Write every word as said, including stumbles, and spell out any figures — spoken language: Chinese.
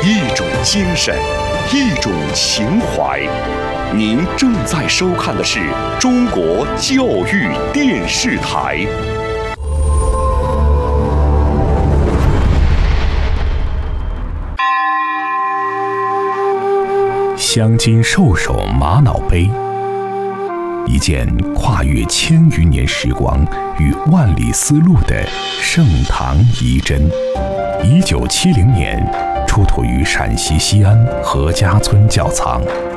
一种精神，一种情怀。您正在收看的是中国教育电视台。镶金兽首玛瑙杯，一件跨越千余年时光与万里丝路的盛唐遗珍。一九七零年出土于陕西西安何家村窖藏。